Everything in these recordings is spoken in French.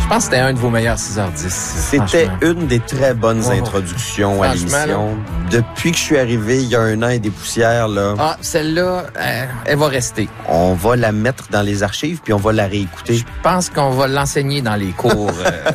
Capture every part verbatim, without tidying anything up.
Je pense que c'était un de vos meilleurs six heures dix. C'était une des très bonnes oh, introductions à l'émission. Là, depuis que je suis arrivé il y a un an et des poussières, là. Ah, celle-là, euh, elle va rester. On va la mettre dans les archives puis on va la réécouter. Je pense qu'on va l'enseigner dans les cours euh,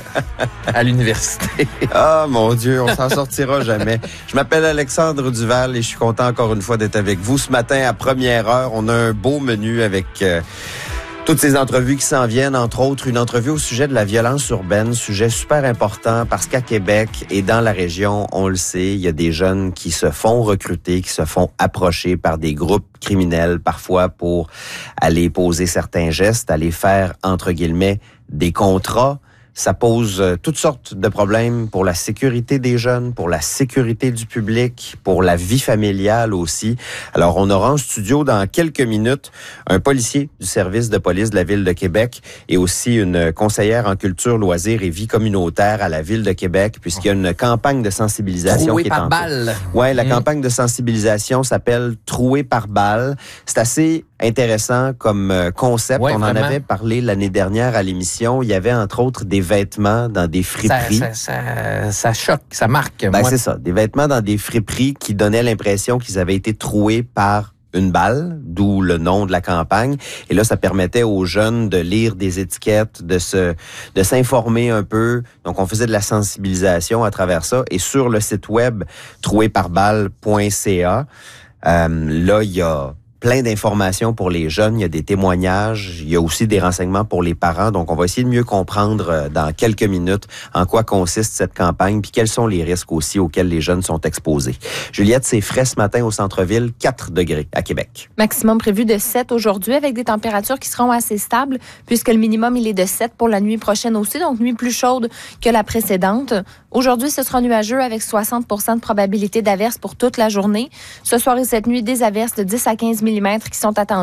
à l'université. Ah, mon Dieu, on s'en sortira jamais. Je m'appelle Alexandre Duval et je suis content encore une fois d'être avec vous ce matin à première heure. On a un beau menu avec euh, toutes ces entrevues qui s'en viennent, entre autres une entrevue au sujet de la violence urbaine, sujet super important parce qu'à Québec et dans la région, on le sait, il y a des jeunes qui se font recruter, qui se font approcher par des groupes criminels parfois pour aller poser certains gestes, aller faire, entre guillemets, des contrats. Ça pose toutes sortes de problèmes pour la sécurité des jeunes, pour la sécurité du public, pour la vie familiale aussi. Alors, on aura en studio dans quelques minutes un policier du service de police de la Ville de Québec et aussi une conseillère en culture, loisirs et vie communautaire à la Ville de Québec, puisqu'il y a une campagne de sensibilisation Troué qui est par en balle. Ouais, la mmh. campagne de sensibilisation s'appelle Troué par balle. C'est assez intéressant comme concept. Ouais, on vraiment. en avait parlé l'année dernière à l'émission. Il y avait entre autres des vêtements dans des friperies. Ça, ça, ça, ça choque, ça marque. Ben, Moi. c'est ça. Des vêtements dans des friperies qui donnaient l'impression qu'ils avaient été troués par une balle, d'où le nom de la campagne. Et là, ça permettait aux jeunes de lire des étiquettes, de se, de s'informer un peu. Donc, on faisait de la sensibilisation à travers ça. Et sur le site web troué par balle point c a, euh, là, il y a plein d'informations pour les jeunes, il y a des témoignages, il y a aussi des renseignements pour les parents. Donc, on va essayer de mieux comprendre dans quelques minutes en quoi consiste cette campagne, puis quels sont les risques aussi auxquels les jeunes sont exposés. Juliette, c'est frais ce matin au centre-ville, quatre degrés à Québec. Maximum prévu de sept aujourd'hui, avec des températures qui seront assez stables, puisque le minimum, il est de sept pour la nuit prochaine aussi, donc nuit plus chaude que la précédente. Aujourd'hui, ce sera nuageux avec soixante pour cent de probabilité d'averses pour toute la journée. Ce soir et cette nuit, des averses de dix à quinze millimètres qui sont attendues.